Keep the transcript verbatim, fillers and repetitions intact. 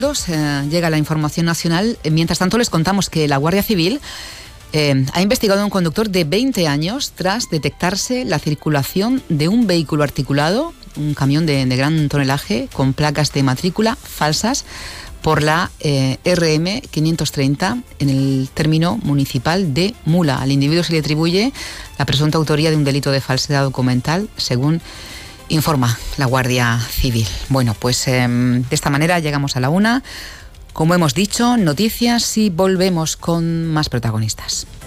Eh, llega la información nacional. Mientras tanto, les contamos que la Guardia Civil eh, ha investigado a un conductor de veinte años tras detectarse la circulación de un vehículo articulado, un camión de, de gran tonelaje con placas de matrícula falsas por la eh, R M quinientos treinta en el término municipal de Mula. Al individuo se le atribuye la presunta autoría de un delito de falsedad documental, según informa la Guardia Civil. Bueno, pues eh, de esta manera llegamos a la una. Como hemos dicho, noticias y volvemos con más protagonistas.